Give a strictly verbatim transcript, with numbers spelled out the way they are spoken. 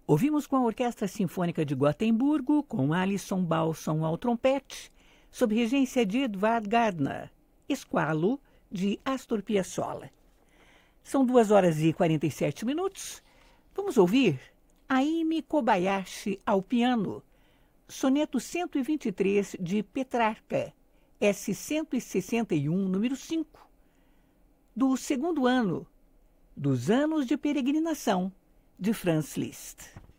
Ouvimos com a Orquestra Sinfônica de Gotemburgo, com Alison Balson ao trompete, sob regência de Edvard Gardner, Squalo, de Astor Piazzolla. São duas horas e quarenta e sete minutos. Vamos ouvir Aime Kobayashi ao piano, soneto cento e vinte e três de Petrarca, S cento e sessenta e um, número cinco, do segundo ano dos Anos de Peregrinação, de Franz Liszt.